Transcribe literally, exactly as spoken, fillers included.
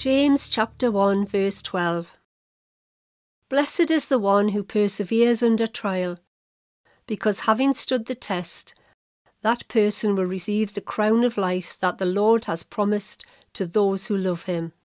James chapter one verse twelve. Blessed is the one who perseveres under trial, because having stood the test, that person will receive the crown of life that the Lord has promised to those who love him.